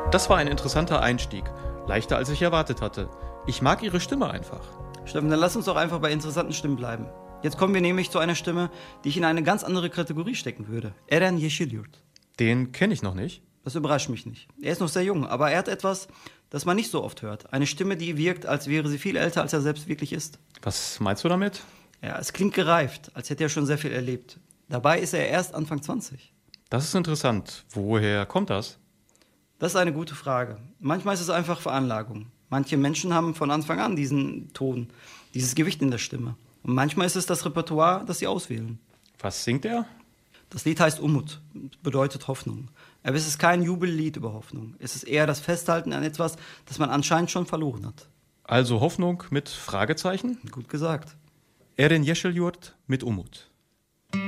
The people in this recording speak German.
Das war ein interessanter Einstieg. Leichter, als ich erwartet hatte. Ich mag Ihre Stimme einfach. Steffen, dann lass uns doch einfach bei interessanten Stimmen bleiben. Jetzt kommen wir nämlich zu einer Stimme, die ich in eine ganz andere Kategorie stecken würde. Eren Yeşilyurt. Den kenne ich noch nicht. Das überrascht mich nicht. Er ist noch sehr jung, aber er hat etwas, das man nicht so oft hört. Eine Stimme, die wirkt, als wäre sie viel älter, als er selbst wirklich ist. Was meinst du damit? Ja, es klingt gereift, als hätte er schon sehr viel erlebt. Dabei ist er erst Anfang 20. Das ist interessant. Woher kommt das? Das ist eine gute Frage. Manchmal ist es einfach Veranlagung. Manche Menschen haben von Anfang an diesen Ton, dieses Gewicht in der Stimme. Und manchmal ist es das Repertoire, das sie auswählen. Was singt er? Das Lied heißt Umut, bedeutet Hoffnung. Aber es ist kein Jubellied über Hoffnung. Es ist eher das Festhalten an etwas, das man anscheinend schon verloren hat. Also Hoffnung mit Fragezeichen? Gut gesagt. Eren Yeşilyurt mit Umut.